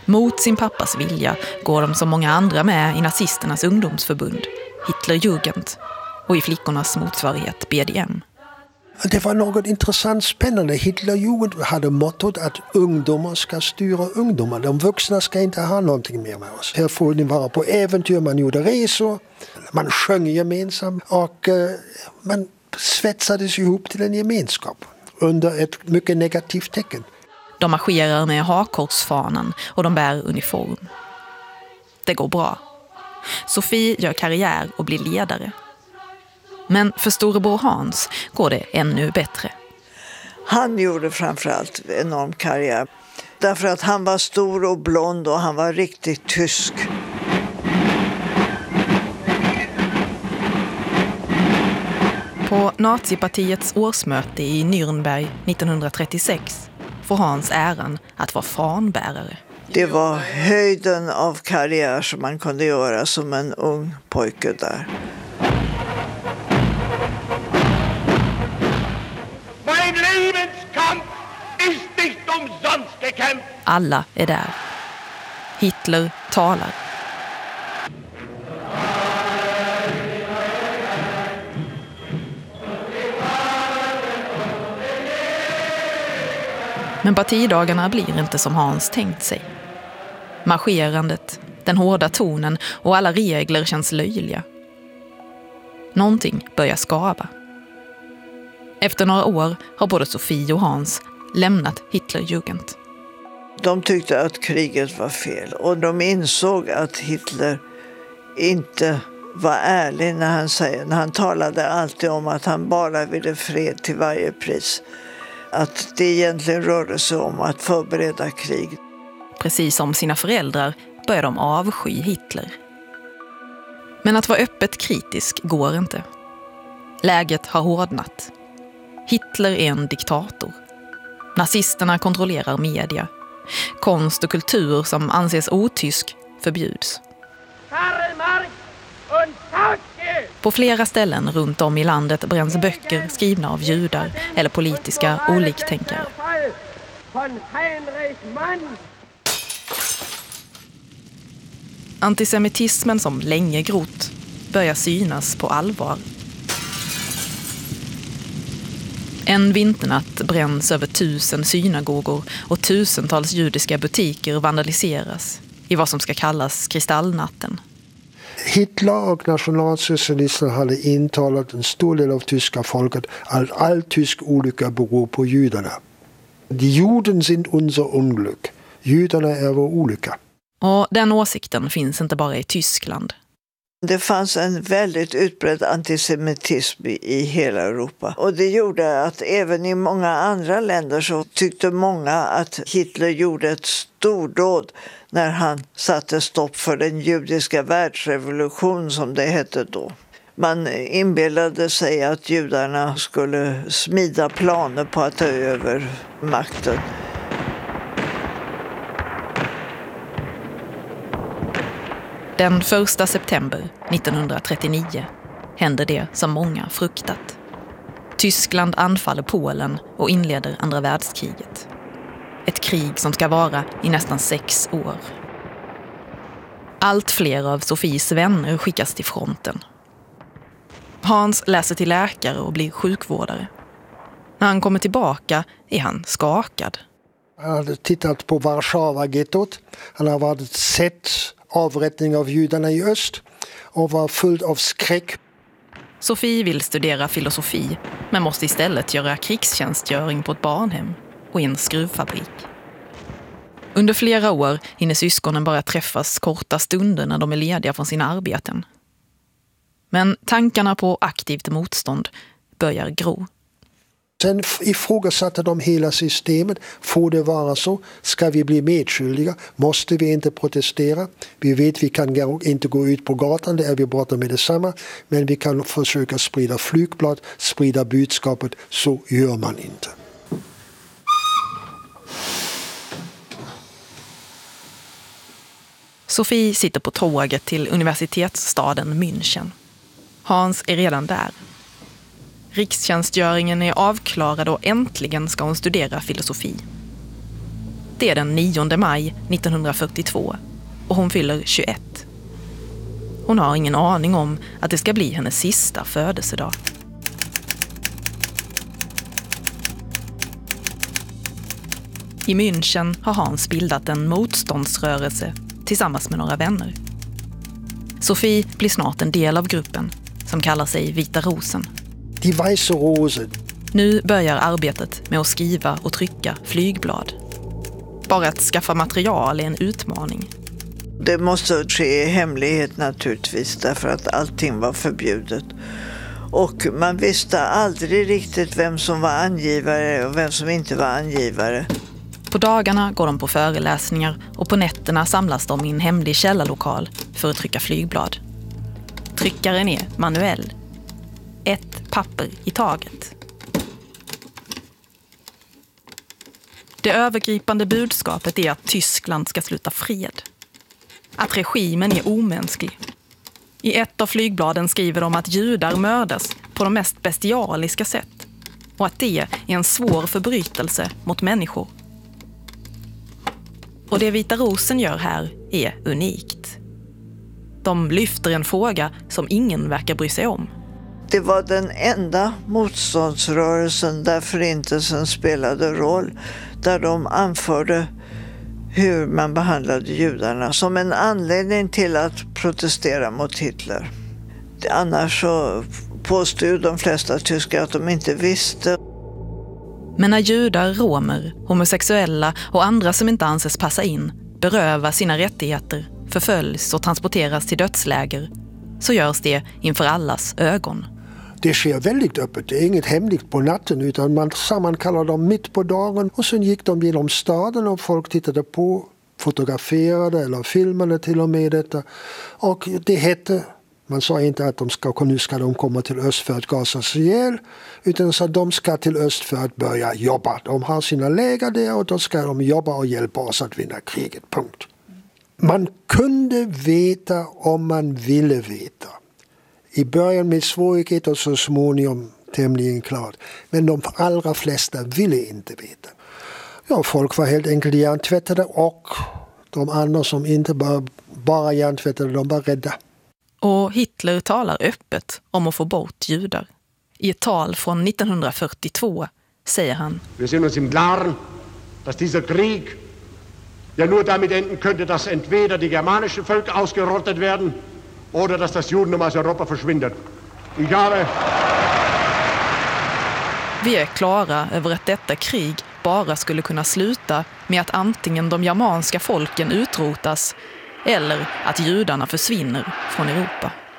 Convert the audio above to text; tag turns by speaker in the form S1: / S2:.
S1: Mot sin pappas vilja går de som många andra med i nazisternas ungdomsförbund, Hitlerjugend, och i flickornas motsvarighet BDM.
S2: Det var något intressant spännande. Hitlerjugend hade mottot att ungdomar ska styra ungdomar. De vuxna ska inte ha någonting mer med oss. Här får ni vara på äventyr, man gjorde resor, man sjöng gemensamt och man svetsades ihop till en gemenskap under ett mycket negativt tecken.
S1: De marscherar med hakkorsfanan och de bär uniform. Det går bra. Sofie gör karriär och blir ledare. Men för storebror Hans går det ännu bättre.
S3: Han gjorde framförallt enorm karriär. Därför att han var stor och blond och han var riktigt tysk.
S1: På nazipartiets årsmöte i Nürnberg 1936 får Hans äran att vara fanbärare.
S3: Det var höjden av karriär som man kunde göra som en ung pojke där.
S4: Mein Lebenskampf ist nicht umsonst gekämpft.
S1: Alla är där. Hitler talar. Men partidagarna blir inte som Hans tänkt sig. Marscherandet, den hårda tonen och alla regler känns löjliga. Någonting börjar skava. Efter några år har både Sofie och Hans lämnat Hitlerjugend.
S3: De tyckte att kriget var fel och de insåg att Hitler inte var ärlig när han talade alltid om att han bara ville fred till varje pris. Att det egentligen rörde sig om att förbereda krig.
S1: Precis som sina föräldrar börjar de avsky Hitler. Men att vara öppet kritisk går inte. Läget har hårdnat. Hitler är en diktator. Nazisterna kontrollerar media. Konst och kultur som anses otysk förbjuds. På flera ställen runt om i landet bränns böcker skrivna av judar eller politiska oliktänkare. Antisemitismen som länge grott börjar synas på allvar. En vinternatt bränns över 1000 synagogor och tusentals judiska butiker vandaliseras i vad som ska kallas kristallnatten.
S2: Hitler och nationalsocialister hade intalat en stor del av tyska folket att all tysk olycka beror på judarna. Die Juden sind unser Unglück. Judarna är vår olycka.
S1: Och den åsikten finns inte bara i Tyskland.
S3: Det fanns en väldigt utbredd antisemitism i hela Europa. Och det gjorde att även i många andra länder så tyckte många att Hitler gjorde ett stordåd när han satte stopp för den judiska världsrevolution som det hette då. Man inbillade sig att judarna skulle smida planer på att ta över makten.
S1: Den 1 september 1939 händer det som många fruktat. Tyskland anfaller Polen och inleder andra världskriget. Ett krig som ska vara i nästan 6 år. Allt fler av Sofies vänner skickas till fronten. Hans läser till läkare och blir sjukvårdare. När han kommer tillbaka är han skakad.
S2: Han hade tittat på Warszawa-gettot. Han har varit sett avrättning av judarna i öst och var full av skräck.
S1: Sofie vill studera filosofi men måste istället göra krigstjänstgöring på ett barnhem och i en skruvfabrik. Under flera år hinner syskonen bara träffas korta stunder när de är lediga från sina arbeten. Men tankarna på aktivt motstånd börjar gro.
S2: Sen ifrågasatte de hela systemet. Får det vara så? Ska vi bli medskyldiga? Måste vi inte protestera? Vi vet vi kan inte gå ut på gatan, det är vi borta med detsamma. Men vi kan försöka sprida flygblad, sprida budskapet. Så gör man inte.
S1: Sofie sitter på tåget till universitetsstaden München. Hans är redan där. Rikstjänstgöringen är avklarad och äntligen ska hon studera filosofi. Det är den 9 maj 1942 och hon fyller 21. Hon har ingen aning om att det ska bli hennes sista födelsedag. I München har Hans bildat en motståndsrörelse tillsammans med några vänner. Sofie blir snart en del av gruppen som kallar sig Vita Rosen.
S2: Die Weiße Rose.
S1: Nu börjar arbetet med att skriva och trycka flygblad. Bara att skaffa material är en utmaning.
S3: Det måste ske i hemlighet naturligtvis, därför att allting var förbjudet. Och man visste aldrig riktigt vem som var angivare och vem som inte var angivare.
S1: På dagarna går de på föreläsningar och på nätterna samlas de i en hemlig källarlokal för att trycka flygblad. Tryckaren är manuell. Ett papper i taget. Det övergripande budskapet är att Tyskland ska sluta fred. Att regimen är omänsklig. I ett av flygbladen skriver de att judar mördas på de mest bestialiska sätt och att det är en svår förbrytelse mot människor. Och det Vita Rosen gör här är unikt. De lyfter en fråga som ingen verkar bry sig om.
S3: Det var den enda motståndsrörelsen där förintelsen spelade roll, där de anförde hur man behandlade judarna som en anledning till att protestera mot Hitler. Annars så påstod de flesta tyskar att de inte visste.
S1: Men när judar, romer, homosexuella och andra som inte anses passa in berövas sina rättigheter, förföljs och transporteras till dödsläger, så görs det inför allas ögon.
S2: Det sker väldigt öppet. Det är inget hemligt på natten, utan man sammankallar dem mitt på dagen och sen gick de genom staden och folk tittade på, fotograferade eller filmade till och med detta. Och det hette, man sa inte att nu ska de komma till öst för att gasas ihjäl, utan så att de ska till öst för att börja jobba. De har sina läger där och då ska de jobba och hjälpa oss att vinna kriget. Punkt. Man kunde veta om man ville veta. I början med svårighet och så småningom tämligen klart. Men de allra flesta ville inte veta. Ja, folk var helt enkelt hjärntvättade och de andra som inte bara hjärntvättade, de var rädda.
S1: Och Hitler talar öppet om att få bort judar. I ett tal från 1942 säger han:
S4: Wir sind uns im Klaren, dass dieser Krieg ja nur damit enden könnte, dass entweder die germanischen Völker ausgerottet werden oder dass das Judentum aus Europa verschwindet.
S1: Vi är klara över att detta krig bara skulle kunna sluta med att antingen de germanska folken utrotas eller att judarna försvinner från Europa.